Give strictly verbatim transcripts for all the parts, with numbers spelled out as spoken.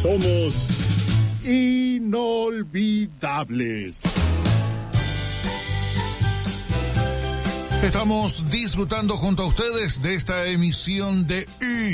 Somos inolvidables. Estamos disfrutando junto a ustedes de esta emisión de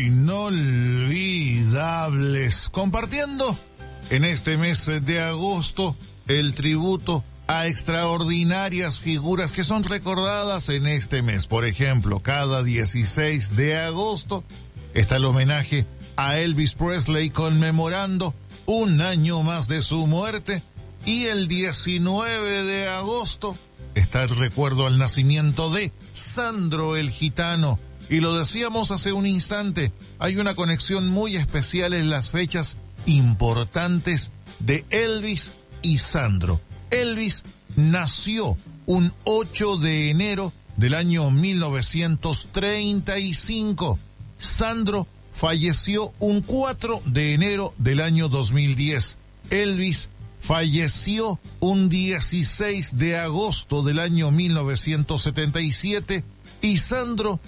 Inolvidables, compartiendo en este mes de agosto el tributo a extraordinarias figuras que son recordadas en este mes. Por ejemplo, cada dieciséis de agosto está el homenaje a Elvis Presley conmemorando un año más de su muerte, y el diecinueve de agosto está el recuerdo al nacimiento de Sandro el Gitano. Y lo decíamos hace un instante, hay una conexión muy especial en las fechas importantes de Elvis y Sandro. Elvis nació un ocho de enero del año mil novecientos treinta y cinco. Sandro falleció un cuatro de enero del año dos mil diez. Elvis falleció un dieciséis de agosto del año mil novecientos setenta y siete y Sandro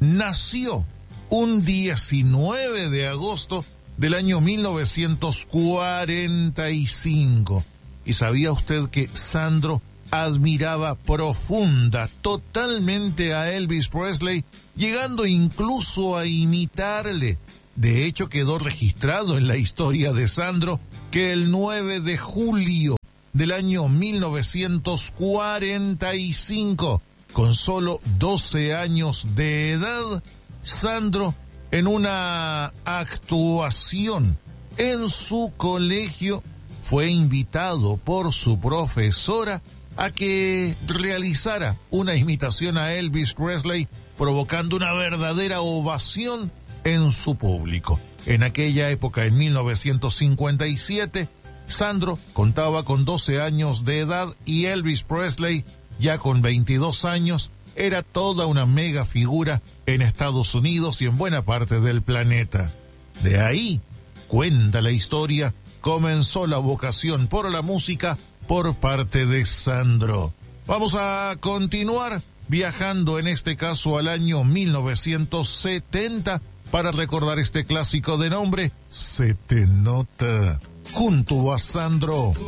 nació un diecinueve de agosto del año mil novecientos cuarenta y cinco. ¿Y sabía usted que Sandro admiraba profunda, totalmente a Elvis Presley, llegando incluso a imitarle? De hecho, quedó registrado en la historia de Sandro que el nueve de julio del año mil novecientos cuarenta y cinco, con solo doce años de edad, Sandro, en una actuación en su colegio, fue invitado por su profesora a que realizara una imitación a Elvis Presley, provocando una verdadera ovación en su público. En aquella época, en mil novecientos cincuenta y siete, Sandro contaba con doce años de edad y Elvis Presley, ya con veintidós años, era toda una mega figura en Estados Unidos y en buena parte del planeta. De ahí, cuenta la historia, comenzó la vocación por la música por parte de Sandro. Vamos a continuar viajando, en este caso al año mil novecientos setenta, para recordar este clásico de nombre Se te nota, junto a Sandro.